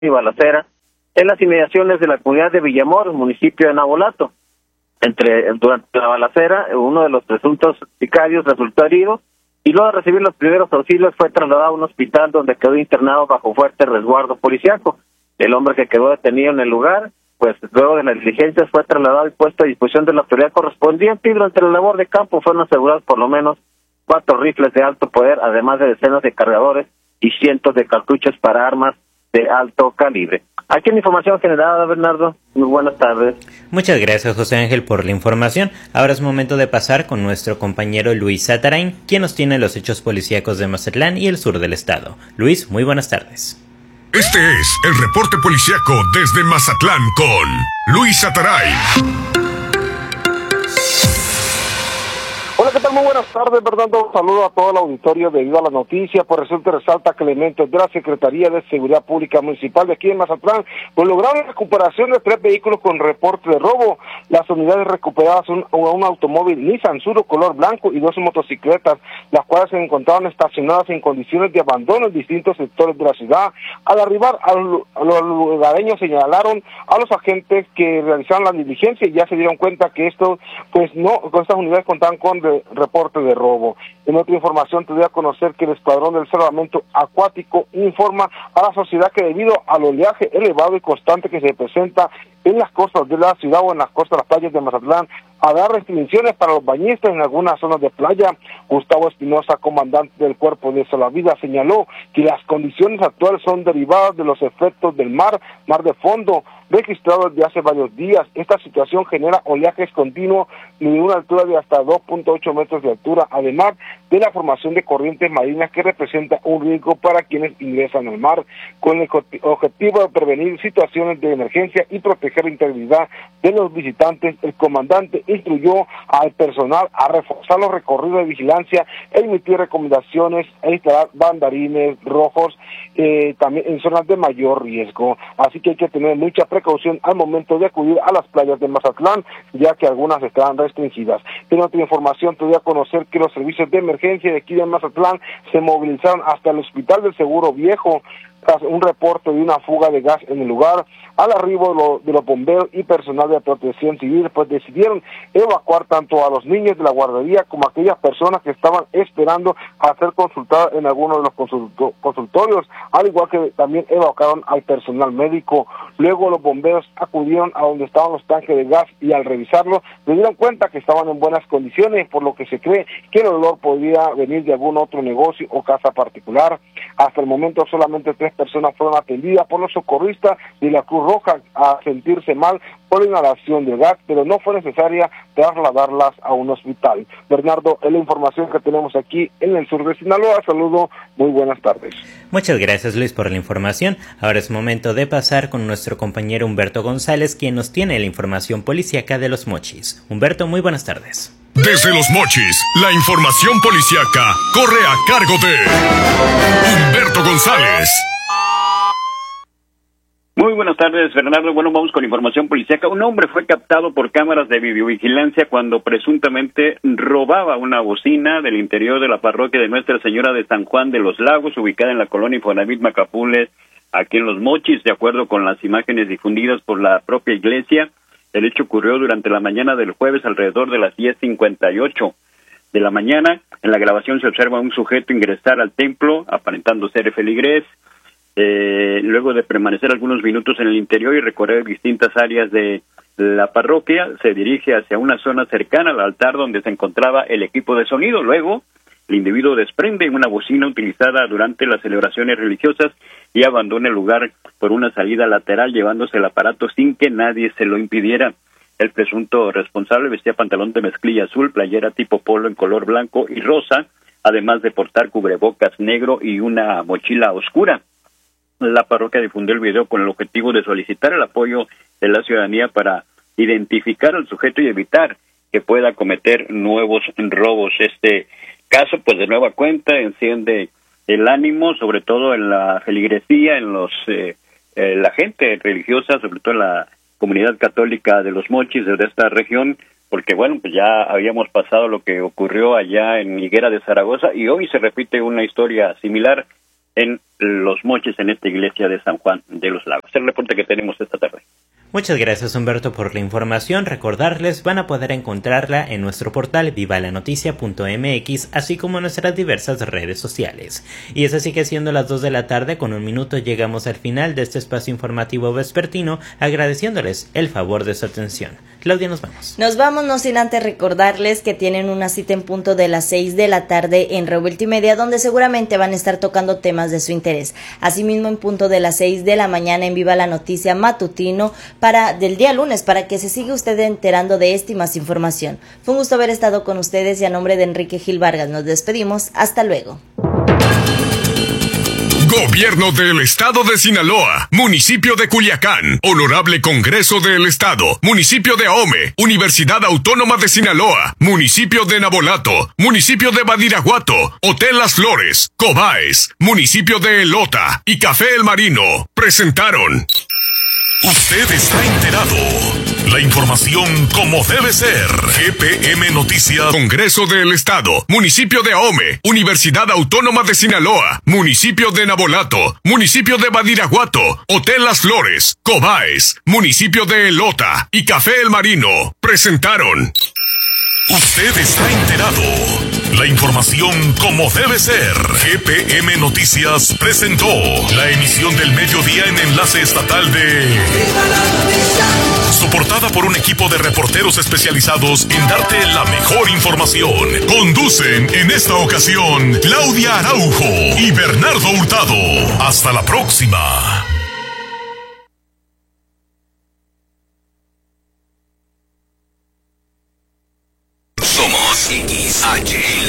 y balacera en las inmediaciones de la comunidad de Villamor, municipio de Navolato. Durante la balacera, uno de los presuntos sicarios resultó herido y luego de recibir los primeros auxilios fue trasladado a un hospital donde quedó internado bajo fuerte resguardo policiaco. El hombre que quedó detenido en el lugar, pues luego de las diligencias fue trasladado y puesto a disposición de la autoridad correspondiente, y durante la labor de campo fueron asegurados por lo menos 4 rifles de alto poder, además de decenas de cargadores y cientos de cartuchos para armas de alto calibre. Aquí en Información Generada, Bernardo, muy buenas tardes. Muchas gracias, José Ángel, por la información. Ahora es momento de pasar con nuestro compañero Luis Satarain, quien nos tiene los hechos policíacos de Mazatlán y el sur del estado. Luis, muy buenas tardes. Este es el reporte policíaco desde Mazatlán con Luis Satarain. Hola, ¿qué tal? Muy buenas tardes, Bernardo. Un saludo a todo el auditorio de Viva la Noticia. Pues resulta y resalta que elementos de la Secretaría de Seguridad Pública Municipal de aquí en Mazatlán pues lograron la recuperación de 3 vehículos con reporte de robo. Las unidades recuperadas son un automóvil Nissan Suro color blanco y 2 motocicletas, las cuales se encontraban estacionadas en condiciones de abandono en distintos sectores de la ciudad. Al arribar, a los lugareños señalaron a los agentes que realizaron la diligencia y ya se dieron cuenta que estos, pues no, con estas unidades contaban con reporte de robo. En otra información te doy a conocer que el Escuadrón del Salvamento Acuático informa a la sociedad que debido al oleaje elevado y constante que se presenta en las costas de la ciudad o en las costas de las playas de Mazatlán, a dar restricciones para los bañistas en algunas zonas de playa. Gustavo Espinosa, comandante del Cuerpo de Salvavidas, señaló que las condiciones actuales son derivadas de los efectos del mar de fondo, registrado desde hace varios días. Esta situación genera oleajes continuos de una altura de hasta 2.8 metros de altura, además de la formación de corrientes marinas que representa un riesgo para quienes ingresan al mar. Con el objetivo de prevenir situaciones de emergencia y proteger la integridad de los visitantes, el comandante instruyó al personal a reforzar los recorridos de vigilancia e emitir recomendaciones e instalar banderines rojos también en zonas de mayor riesgo. Así que hay que tener mucha precaución al momento de acudir a las playas de Mazatlán, ya que algunas están restringidas. En otra información te doy a conocer que los servicios de emergencia de aquí de Mazatlán se movilizaron hasta el Hospital del Seguro Viejo tras un reporte de una fuga de gas en el lugar. Al arribo de los bomberos y personal de protección civil, pues decidieron evacuar tanto a los niños de la guardería como a aquellas personas que estaban esperando a ser consultadas en alguno de los consultorios, al igual que también evacuaron al personal médico. Luego los bomberos acudieron a donde estaban los tanques de gas y al revisarlo se dieron cuenta que estaban en buenas condiciones, por lo que se cree que el olor podía venir de algún otro negocio o casa particular. Hasta el momento solamente 3 personas fueron atendidas por los socorristas de la Cruz Roja a sentirse mal por inhalación de gas, pero no fue necesaria trasladarlas a un hospital. Bernardo, es la información que tenemos aquí en el sur de Sinaloa. Saludo, muy buenas tardes. Muchas gracias, Luis, por la información. Ahora es momento de pasar con nuestro compañero Humberto González, quien nos tiene la información policíaca de Los Mochis. Humberto, muy buenas tardes. Desde Los Mochis, la información policíaca corre a cargo de Humberto González. Muy buenas tardes, Fernando. Bueno, vamos con información policíaca. Un hombre fue captado por cámaras de videovigilancia cuando presuntamente robaba una bocina del interior de la parroquia de Nuestra Señora de San Juan de los Lagos, ubicada en la colonia Infonavit Macapules, aquí en Los Mochis. De acuerdo con las imágenes difundidas por la propia iglesia, el hecho ocurrió durante la mañana del jueves alrededor de las 10:58 de la mañana. En la grabación se observa a un sujeto ingresar al templo, aparentando ser feligrés. Luego de permanecer algunos minutos en el interior y recorrer distintas áreas de la parroquia, se dirige hacia una zona cercana al altar donde se encontraba el equipo de sonido. Luego, el individuo desprende una bocina utilizada durante las celebraciones religiosas y abandona el lugar por una salida lateral, llevándose el aparato sin que nadie se lo impidiera. El presunto responsable vestía pantalón de mezclilla azul, playera tipo polo en color blanco y rosa, además de portar cubrebocas negro y una mochila oscura. La parroquia difundió el video con el objetivo de solicitar el apoyo de la ciudadanía para identificar al sujeto y evitar que pueda cometer nuevos robos. Este caso, pues de nueva cuenta, enciende el ánimo, sobre todo en la feligresía, en la gente religiosa, sobre todo en la comunidad católica de Los Mochis, de esta región, porque bueno, pues ya habíamos pasado lo que ocurrió allá en Higuera de Zaragoza y hoy se repite una historia similar en Los Mochis, en esta iglesia de San Juan de los Lagos. Es el reporte que tenemos esta tarde. Muchas gracias, Humberto, por la información. Recordarles, van a poder encontrarla en nuestro portal vivalanoticia.mx, así como en nuestras diversas redes sociales. Y es así que siendo las 2 de la tarde con 1 minuto llegamos al final de este espacio informativo vespertino, agradeciéndoles el favor de su atención. Claudia, nos vamos. Nos vamos, no sin antes recordarles que tienen una cita en punto de las 6 de la tarde en Revuelto y Media, donde seguramente van a estar tocando temas de su interés. Asimismo, en punto de las 6 de la mañana en Viva la Noticia matutino del día lunes, para que se siga usted enterando de esta y más información. Fue un gusto haber estado con ustedes y a nombre de Enrique Gil Vargas nos despedimos. Hasta luego. Gobierno del Estado de Sinaloa, Municipio de Culiacán, Honorable Congreso del Estado, Municipio de Ahome, Universidad Autónoma de Sinaloa, Municipio de Nabolato, Municipio de Badiraguato, Hotel Las Flores, Cobaes, Municipio de Elota y Café El Marino presentaron. Usted está enterado. La información como debe ser. GPM Noticias. Congreso del Estado. Municipio de Ahome. Universidad Autónoma de Sinaloa. Municipio de Nabolato. Municipio de Badiraguato. Hotel Las Flores. Cobaes. Municipio de Elota. Y Café El Marino. Presentaron. Usted está enterado. La información como debe ser. GPM Noticias presentó la emisión del mediodía en enlace estatal de... Soportada por un equipo de reporteros especializados en darte la mejor información. Conducen en esta ocasión Claudia Araujo y Bernardo Hurtado. Hasta la próxima. Somos XH